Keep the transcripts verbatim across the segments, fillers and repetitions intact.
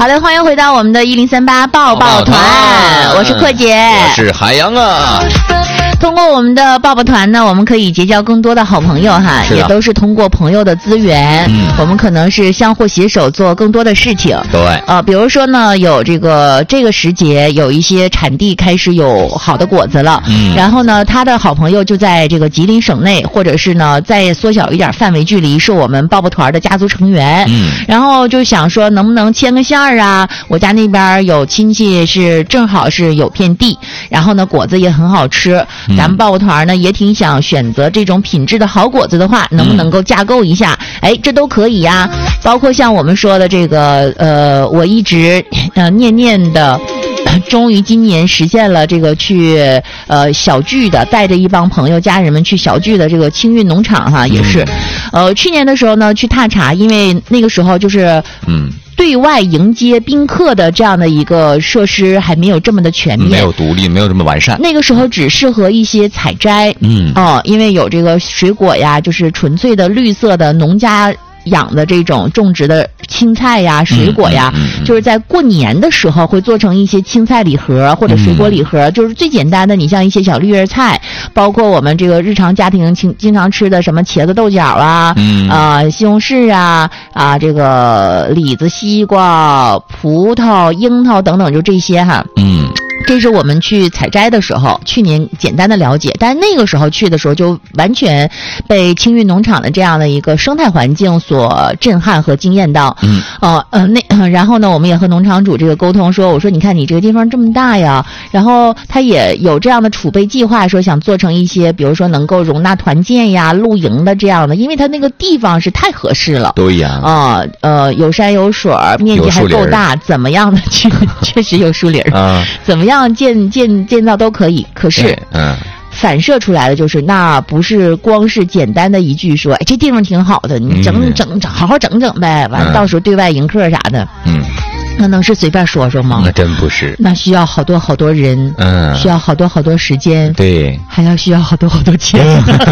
好的，欢迎回到我们的一零三八抱抱团，我是阔姐， 我是海洋啊。 通过我们的抱抱团呢，我们可以结交更多的好朋友哈，也都是通过朋友的资源，嗯，我们可能是相互携手做更多的事情。 对， 呃，比如说呢，有这个这个时节有一些产地开始有好的果子了，嗯，然后呢，他的好朋友就在这个吉林省内，或者是呢再缩小一点范围距离，是我们抱抱团的家族成员，嗯，然后就想说能不能牵个线儿啊？我家那边有亲戚是正好是有片地，然后呢果子也很好吃。咱们抱抱团呢也挺想选择这种品质的好果子的话，能不能够架构一下？哎，这都可以呀。包括像我们说的这个，呃，我一直呃念念的。终于今年实现了这个去呃小聚的，带着一帮朋友家人们去小聚的这个青运农场哈，也是，呃去年的时候呢去踏查，因为那个时候就是嗯。对外迎接宾客的这样的一个设施还没有这么的全面， 没有独立，没有这么完善。 那个时候只适合一些采摘，嗯，哦，因为有这个水果呀，就是纯粹的绿色的农家养的这种种植的青菜呀、水果呀，嗯嗯嗯、就是在过年的时候会做成一些青菜礼盒或者水果礼盒，嗯、就是最简单的。你像一些小绿叶菜，包括我们这个日常家庭经经常吃的什么茄子、豆角啊，嗯啊、呃、西红柿啊啊这个李子、西瓜、葡萄、樱桃等等，就这些哈，嗯。这是我们去采摘的时候，去年简单的了解，但是那个时候去的时候就完全被青运农场的这样的一个生态环境所震撼和惊艳到。嗯，呃呃，那、呃、然后呢，我们也和农场主这个沟通说，我说你看你这个地方这么大呀，然后他也有这样的储备计划，说想做成一些，比如说能够容纳团建呀、露营的这样的，因为他那个地方是太合适了。 对呀。 啊，呃，有山有水，面积还够大，怎么样的去？确实有树林啊，怎么样？建建建造都可以，可是，嗯，反射出来的就是那不是光是简单的一句说，哎，这地方挺好的，你整整整好好整整呗，完了到时候对外迎客啥的，嗯，那能是随便说说吗？ 那真不是， 那需要好多好多人，嗯，需要好多好多时间， 对， 还要需要好多好多钱。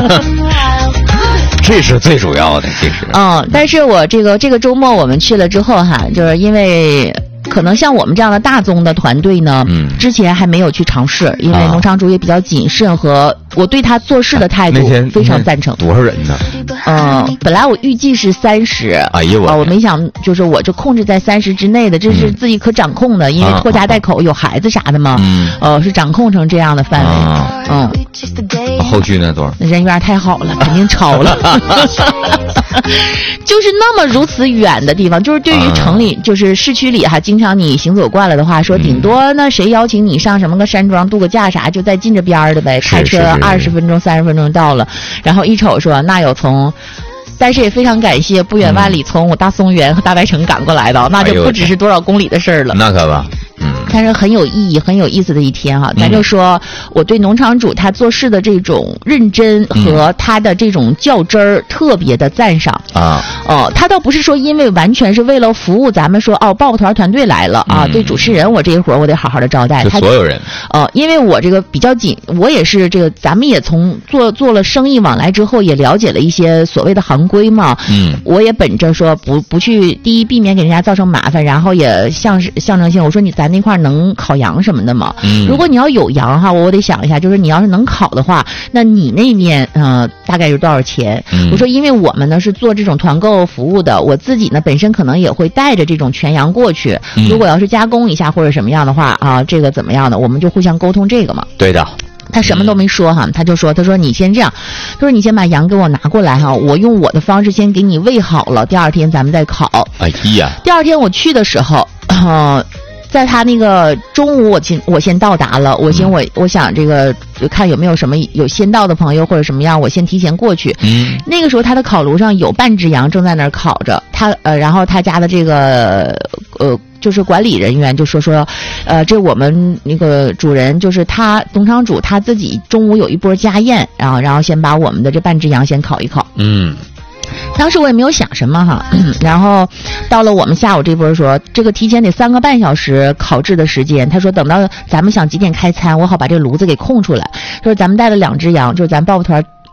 这是最主要的，其实。 嗯，但是我这个这个周末我们去了之后哈，就是因为。可能像我们这样的大宗的团队呢，嗯，之前还没有去尝试，因为农场主也比较谨慎，和我对他做事的态度非常赞成。 多少人呢？ 呃，本来我预计是三十， 哎呀我、 呃，我没想就是我就控制在三十之内的，这是自己可掌控的，嗯、因为拖家带口有孩子啥的嘛，嗯，呃，是掌控成这样的范围，啊、嗯。 后续呢多少？ 人缘太好了，肯定超了。就是那么如此远的地方，就是对于城里，就是市区里哈，经常你行走惯了的话，说顶多那谁邀请你上什么个山庄度个假啥，就在近着边儿的呗，开车二十分钟、三十分钟到了。然后一瞅说，那有从。但是也非常感谢不远万里从我大松原和大白城赶过来的，那就不只是多少公里的事儿了。 那可吧。嗯， 但是很有意义、很有意思的一天哈。咱就说我对农场主他做事的这种认真和他的这种较真儿特别的赞赏啊。哦，他倒不是说因为完全是为了服务咱们说哦，抱抱团团队来了啊，对主持人我这一会儿我得好好的招待他所有人。 呃，因为我这个比较紧，我也是这个，咱们也从做做了生意往来之后，也了解了一些所谓的行规嘛。嗯，我也本着说不不去，第一避免给人家造成麻烦，然后也象象征性，我说你咱那块能烤羊什么的嘛。嗯，如果你要有羊哈，我得想一下，就是你要是能烤的话，那你那面呃大概是多少钱？嗯，我说因为我们呢是做这种团购服务的，我自己呢本身可能也会带着这种全羊过去，嗯、如果要是加工一下或者什么样的话啊，这个怎么样的，我们就互相沟通这个嘛。 对的。 他什么都没说哈，他就说，他说你先这样，他说你先把羊给我拿过来哈，我用我的方式先给你喂好了，第二天咱们再烤。 哎呀， 第二天我去的时候，呃，在他那个中午我先我先到达了，我先我我想这个看有没有什么有先到的朋友或者什么样，我先提前过去。嗯，那个时候他的烤炉上有半只羊正在那儿烤着，他呃，然后他家的这个呃。就是管理人员就说说，呃，这我们那个主人就是他农场主他自己中午有一波家宴，然后然后先把我们的这半只羊先烤一烤。嗯，当时我也没有想什么哈，然后到了我们下午这波说，这个提前得三个半小时烤制的时间。他说等到咱们想几点开餐，我好把这炉子给空出来。他说咱们带了两只羊，就是咱抱抱团。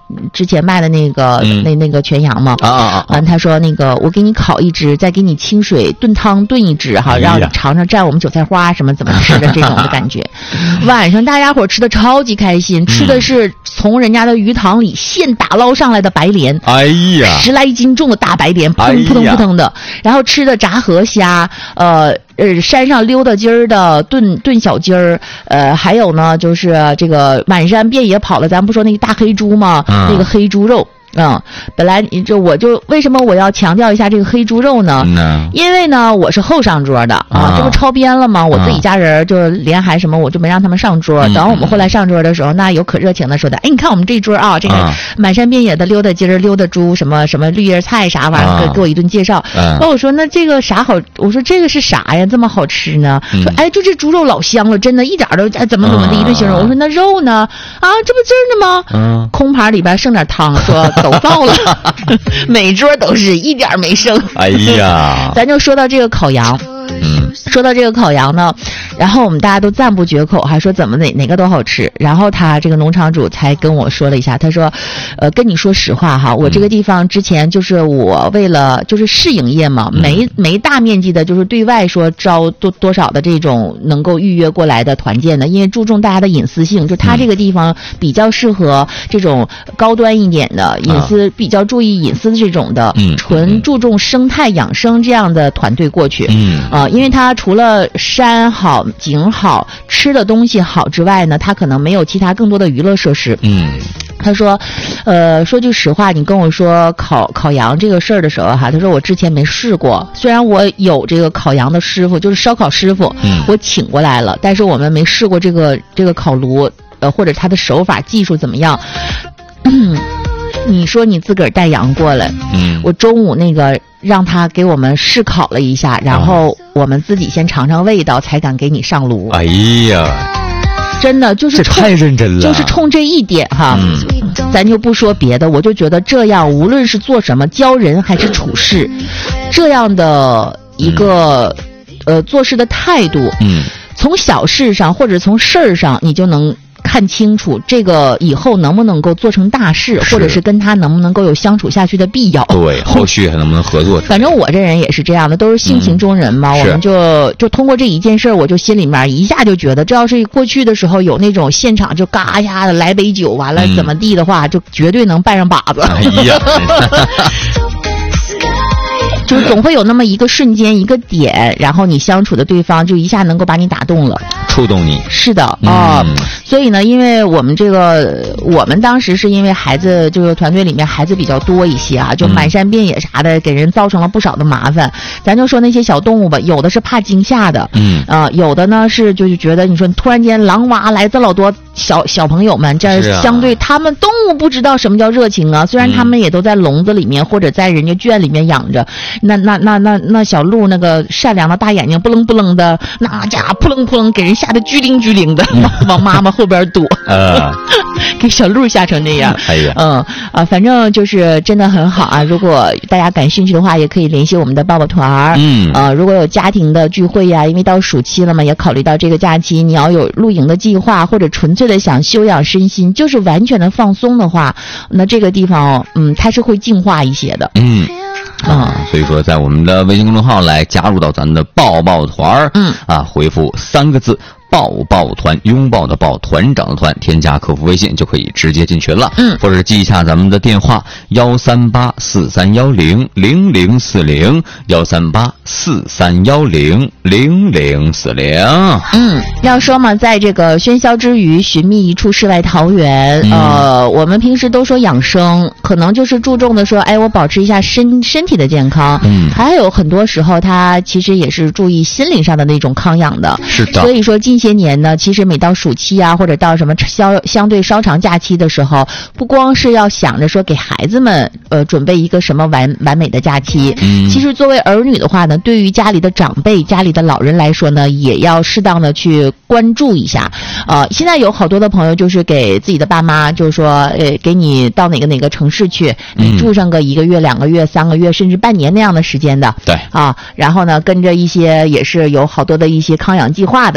之前卖的那个、嗯、那那个全羊嘛， 啊啊啊！ 嗯，他说那个我给你烤一只，再给你清水炖汤炖一只哈，让你尝尝蘸我们韭菜花什么怎么吃的这种的感觉。晚上大家伙吃的超级开心，吃的是从人家的鱼塘里现打捞上来的白鲢， 哎呀， 十来斤重的大白鲢，扑腾扑腾扑腾的，然后吃的炸河虾，呃。呃，山上溜达筋儿的炖炖小鸡儿，呃，还有呢，就是这个满山遍野跑了，咱不说那个大黑猪吗？嗯、那个黑猪肉。嗯，本来你就我就为什么我要强调一下这个黑猪肉呢？ 嗯、 因为呢，我是后上桌的啊，啊这不超编了吗？我自己家人就连孩什么，我就没让他们上桌。嗯、等我们后来上桌的时候，那有可热情的说的，哎，你看我们这桌啊，这个满山遍野的溜达鸡儿、溜达猪，什么什么绿叶菜啥玩意儿，给、啊、给我一顿介绍。那、嗯、我说那这个啥好？我说这个是啥呀？这么好吃呢？嗯、说哎，就这猪肉老香了，真的，一点都哎怎么怎么的一顿形容。嗯、我说那肉呢？啊，这不汁儿呢吗？嗯，空盘里边剩点汤，说都造了。每桌都是一点没剩。 哎呀， 咱就说到这个烤羊。嗯，说到这个烤羊呢，然后我们大家都赞不绝口，还说怎么哪哪个都好吃。然后他这个农场主才跟我说了一下，他说，呃，跟你说实话哈，我这个地方之前就是我为了就是试营业嘛，嗯、没没大面积的，就是对外说招多多少的这种能够预约过来的团建的，因为注重大家的隐私性，就他这个地方比较适合这种高端一点的隐私，比较注意隐私这种的，嗯、纯注重生态养生这样的团队过去。嗯。呃，因为它除了山好、景好、吃的东西好之外呢，它可能没有其他更多的娱乐设施。嗯，他说，呃，说句实话，你跟我说烤烤羊这个事儿的时候哈，他说我之前没试过，虽然我有这个烤羊的师傅，就是烧烤师傅，嗯、我请过来了，但是我们没试过这个这个烤炉，呃，或者它的手法技术怎么样。嗯你说你自个儿带羊过来，嗯，我中午那个让他给我们试烤了一下，然后我们自己先尝尝味道，才敢给你上炉。 哎呀， 真的就是这太认真了， 就是冲这一点哈，嗯、咱就不说别的，我就觉得这样无论是做什么教人还是处事，这样的一个、嗯、呃做事的态度，嗯，从小事上或者从事儿上，你就能看清楚这个以后能不能够做成大事，或者是跟他能不能够有相处下去的必要。 对，后续还能不能合作？ 反正我这人也是这样的，都是性情中人嘛。嗯、我们就就通过这一件事，我就心里面一下就觉得，这要是过去的时候有那种现场就嘎一下的来杯酒，完了怎么地的话，嗯、就绝对能办上把子。哎呀！就是总会有那么一个瞬间一个点，然后你相处的对方就一下能够把你打动了， 触动你。 是的啊、嗯呃，所以呢，因为我们这个我们当时是因为孩子这个团队里面孩子比较多一些啊，就满山遍野啥的，给人造成了不少的麻烦。咱就说那些小动物吧，有的是怕惊吓的，嗯啊、呃，有的呢是就是觉得你说突然间狼哇来这老多小小朋友们，这相对他们动物不知道什么叫热情啊，虽然他们也都在笼子里面、嗯、或者在人家圈里面养着。那那那那那小鹿那个善良的大眼睛不愣不愣的，那家伙扑棱扑棱给人吓得居灵居灵的，往往妈妈后边躲，呃，给小鹿吓成那样。哎呀，嗯啊，反正就是真的很好啊！如果大家感兴趣的话，也可以联系我们的抱抱团。嗯，啊，如果有家庭的聚会呀、啊，因为到暑期了嘛，也考虑到这个假期，你要有露营的计划，或者纯粹的想休养身心，就是完全的放松的话，那这个地方嗯，它是会净化一些的。嗯。 啊，所以说在我们的微信公众号来加入到咱的抱抱团，嗯，啊，回复三个字抱抱团，拥抱的抱，团长的团，添加客服微信就可以直接进群了，嗯，或者记一下咱们的电话幺三八四三幺零零零四零幺三八四三幺零零零四零。 嗯，要说嘛，在这个喧嚣之余，寻觅一处世外桃源。嗯、呃，我们平时都说养生，可能就是注重的说，哎，我保持一下身身体的健康。嗯，还有很多时候，它其实也是注意心灵上的那种康养的。 是的。 所以说近些年呢，其实每到暑期啊，或者到什么相相对稍长假期的时候，不光是要想着说给孩子们呃准备一个什么完完美的假期，嗯，其实作为儿女的话呢，对于家里的长辈、家里的老人来说呢，也要适当的去关注一下。呃，现在有好多的朋友就是给自己的爸妈，就是说，呃，给你到哪个哪个城市去，你住上个一个月、两个月、三个月，甚至半年那样的时间的， 对啊， 然后呢，跟着一些也是有好多的一些康养计划的，啊、嗯，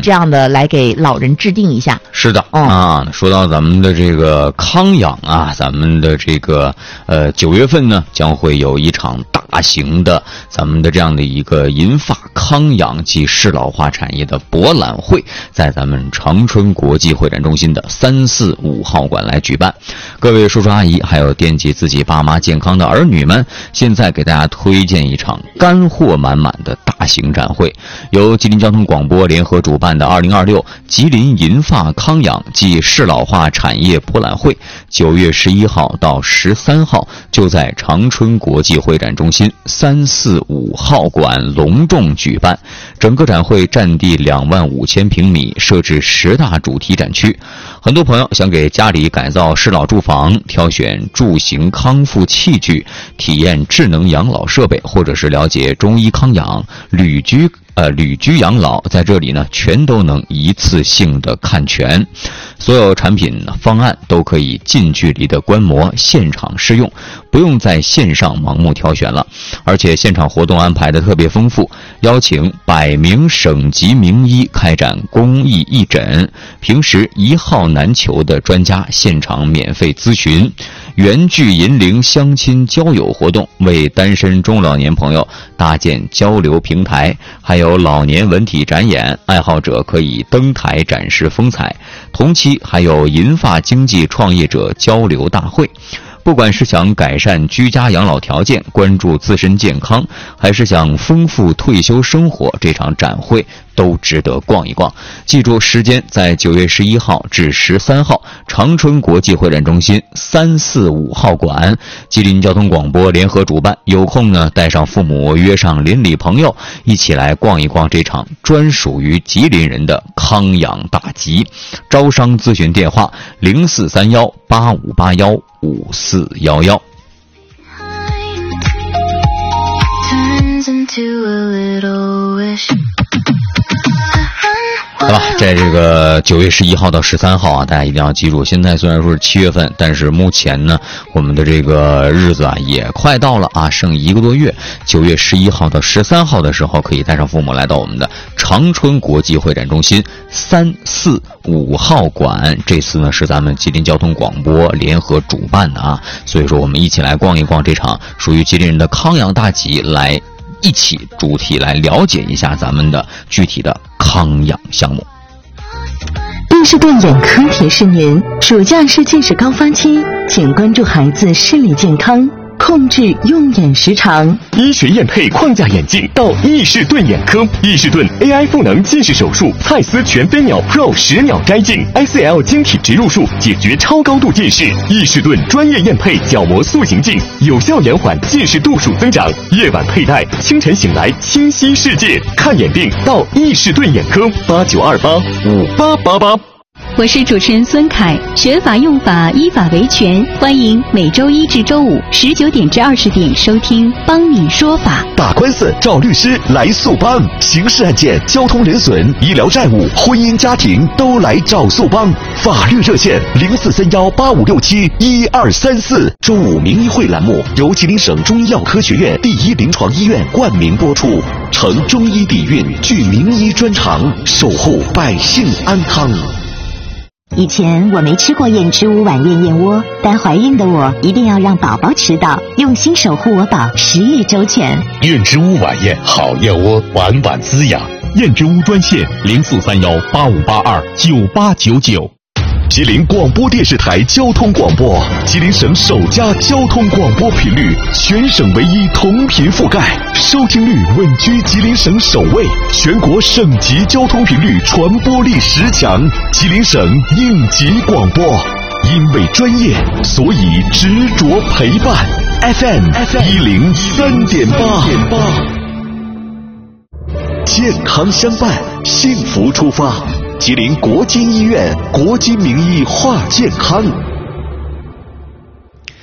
这样的来给老人制定一下。 是的、嗯、啊，说到咱们的这个康养啊，咱们的这个呃九月份呢将会有一场大型的咱们的这样的一个银发康养及适老化产业的博览会，在咱们长春国际会展中心的三四五号馆来举办。各位叔叔阿姨还有惦记自己爸妈健康的儿女们，现在给大家推荐一场干货满满的大型展会，由吉林交通广播联合主办的二零二六吉林银发康养暨适老化产业博览会，九月十一号到十三号就在长春国际会展中心三四五号馆隆重举办。整个展会占地两万五千平米，设置十大主题展区。很多朋友想给家里改造适老住房，挑选住行康复器具，体验智能养老设备，或者是了解中医康养、旅居呃旅居养老，在这里呢全都能一次性的看全。所有产品方案都可以近距离的观摩，现场试用，不用在线上盲目挑选了。而且现场活动安排的特别丰富，邀请百名省级名医开展公益义诊，平时一号难求的专家现场免费咨询，原聚银陵相亲交友活动，为单身中老年朋友搭建交流平台，还有老年文体展演，爱好者可以登台展示风采。同期还有银发经济创业者交流大会。不管是想改善居家养老条件，关注自身健康，还是想丰富退休生活，这场展会都值得逛一逛。记住时间在九月十一号至十三号，长春国际会展中心三四五号馆，吉林交通广播联合主办。有空呢，带上父母，约上邻里朋友，一起来逛一逛这场专属于吉林人的康养大集。招商咨询电话零四三幺八五八幺五四幺幺。好吧，在这个九月十一号到十三号啊，大家一定要记住。现在虽然说是七月份，但是目前呢，我们的这个日子啊也快到了啊，剩一个多月。九月十一号到十三号的时候，可以带上父母来到我们的长春国际会展中心三四五号馆。这次呢是咱们吉林交通广播联合主办的啊，所以说我们一起来逛一逛这场属于吉林人的康养大集，来一起主题来了解一下咱们的具体的康养项目。 伊士顿眼科提示您，暑假是近视高发期，请关注孩子视力健康，控制用眼时长。 医学验配框架眼镜到伊士顿眼科，伊士顿 A I 赋能近视手术，蔡司全飞秒 Pro 十秒摘镜 ，I C L 晶体植入术解决超高度近视。伊士顿专业验配角膜塑形镜，有效延缓近视度数增长。夜晚佩戴，清晨醒来清晰世界。看眼病到伊士顿眼科，八九二八五八八八。 我是主持人孙凯，学法用法，依法维权，欢迎每周一至周五十九点至二十点收听《帮你说法》。 打官司找律师来速帮，刑事案件、交通人损、医疗债务、婚姻家庭都来找速帮。法律热线零四三幺八五六七一二三四。周五名医会栏目由吉林省中医药科学院第一临床医院冠名播出，承中医底蕴，具名医专长，守护百姓安康。 以前我没吃过燕之屋晚宴燕窝，但怀孕的我一定要让宝宝吃到，用心守护我宝，食欲周全。 燕之屋晚宴好燕窝，晚晚滋养。燕之屋专线零四三幺八五八二九八九九。 吉林广播电视台交通广播，吉林省首家交通广播频率，全省唯一同频覆盖，收听率稳居吉林省首位，全国省级交通频率传播力十强，吉林省应急广播。因为专业，所以执着陪伴。F M 一零三点八，健康相伴，幸福出发。吉林国金医院国金名医话健康。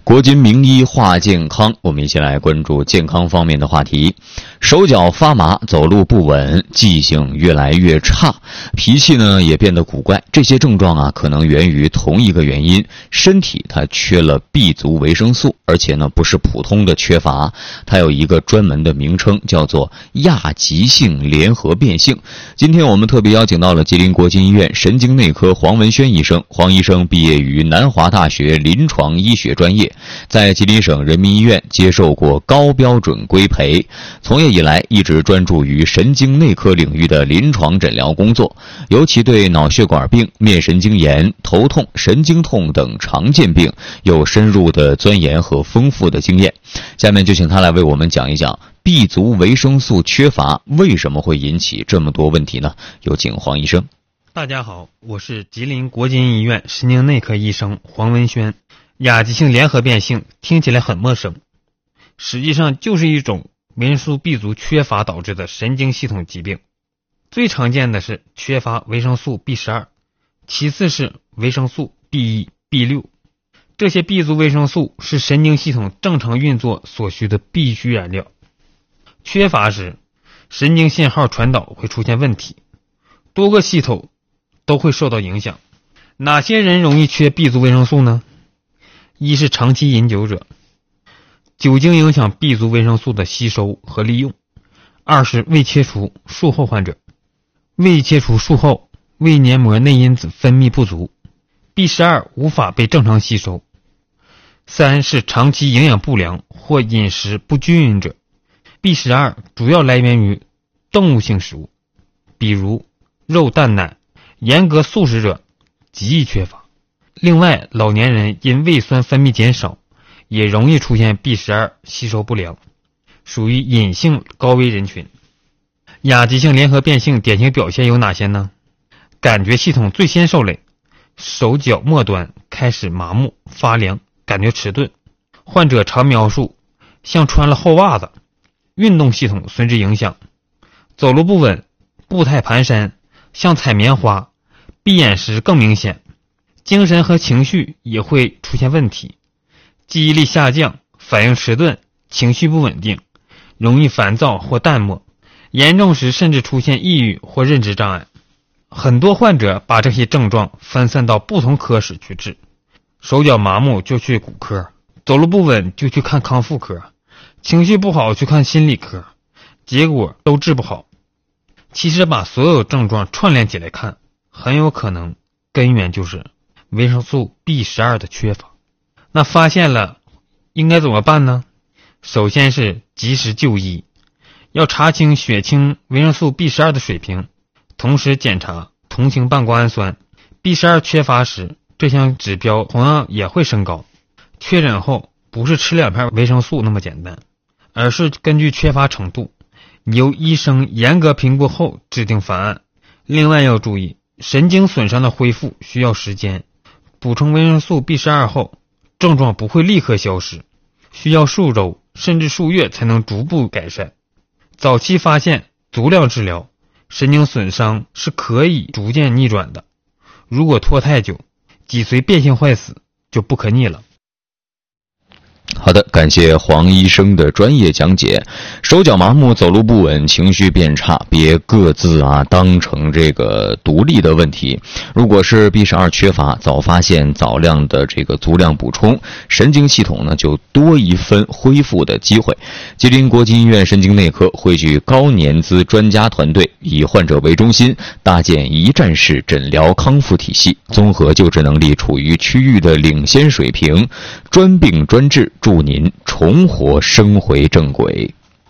国金名医话健康，我们一起来关注健康方面的话题。手脚发麻，走路不稳，记性越来越差，脾气呢也变得古怪，这些症状啊可能源于同一个原因，身体它缺了 B 族维生素，而且呢不是普通的缺乏，它有一个专门的名称，叫做亚急性联合变性。今天我们特别邀请到了吉林国金医院神经内科黄文轩医生。黄医生毕业于南华大学临床医学专业，在吉林省人民医院接受过高标准规培，从业以来一直专注于神经内科领域的临床诊疗工作，尤其对脑血管病、面神经炎、头痛、神经痛等常见病有深入的钻研和丰富的经验。下面就请他来为我们讲一讲 B 族维生素缺乏为什么会引起这么多问题呢？有请黄医生。 大家好，我是吉林国金医院神经内科医生黄文轩。亚急性联合变性听起来很陌生，实际上就是一种维生素 B 族缺乏导致的神经系统疾病。最常见的是缺乏维生素 B 十二， 其次是维生素 B 一、B 六。这些 B 族维生素是神经系统正常运作所需的必需燃料。缺乏时，神经信号传导会出现问题，多个系统都会受到影响。哪些人容易缺 B 族维生素呢？一是长期饮酒者，酒精影响 B 族维生素的吸收和利用；二是胃切除术后患者，胃切除术后胃黏膜内因子分泌不足， B 十二 无法被正常吸收；三是长期营养不良或饮食不均匀者， B 十二 主要来源于动物性食物，比如肉、蛋、奶，严格素食者极易缺乏。另外，老年人因胃酸分泌减少，也容易出现 B 十二 吸收不良，属于隐性高危人群。亚急性联合变性典型表现有哪些呢？感觉系统最先受累，手脚末端开始麻木、发凉，感觉迟钝。患者常描述像穿了厚袜子，运动系统随之影响，走路不稳，步态蹒跚，像踩棉花，闭眼时更明显。精神和情绪也会出现问题，记忆力下降，反应迟钝，情绪不稳定，容易烦躁或淡漠，严重时甚至出现抑郁或认知障碍。很多患者把这些症状分散到不同科室去治，手脚麻木就去骨科，走路不稳就去看康复科，情绪不好去看心理科，结果都治不好。其实把所有症状串联起来看，很有可能根源就是维生素 B 十二 的缺乏。那发现了应该怎么办呢？首先是及时就医，要查清血清维生素 B 十二 的水平，同时检查同型半胱氨酸。 B 十二 缺乏时，这项指标同样也会升高。确诊后不是吃两片维生素那么简单，而是根据缺乏程度，由医生严格评估后制定方案。另外要注意，神经损伤的恢复需要时间，补充维生素 B 十二 后，症状不会立刻消失，需要数周甚至数月才能逐步改善。早期发现，足量治疗，神经损伤是可以逐渐逆转的。如果拖太久，脊髓变性坏死就不可逆了。 好的，感谢黄医生的专业讲解。手脚麻木、走路不稳、情绪变差，别各自啊当成这个独立的问题。如果是 B 十二 缺乏，早发现、早量的这个足量补充，神经系统呢就多一分恢复的机会。吉林国金医院神经内科汇聚高年资专家团队，以患者为中心，搭建一站式诊疗康复体系，综合救治能力处于区域的领先水平，专病专治，祝您重活生回正轨。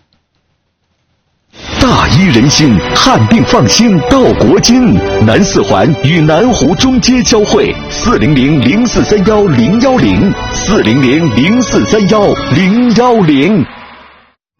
大医人心，看病放心到国金。南四环与南湖中街交汇，四零零零四三幺零幺零，四零零零四三幺零幺零。